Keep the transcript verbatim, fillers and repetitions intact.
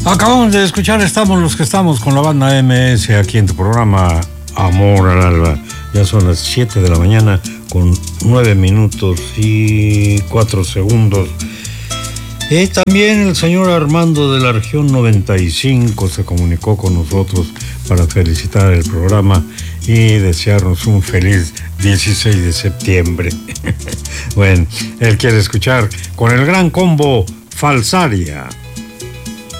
Acabamos de escuchar Estamos los que estamos con la banda M S aquí en tu programa Amor al Alba. Ya son las siete de la mañana con nueve minutos y cuatro segundos. Y también el señor Armando de la región noventa y cinco se comunicó con nosotros para felicitar el programa y desearnos un feliz dieciséis de septiembre. Bueno, él quiere escuchar con el gran combo Falsaria.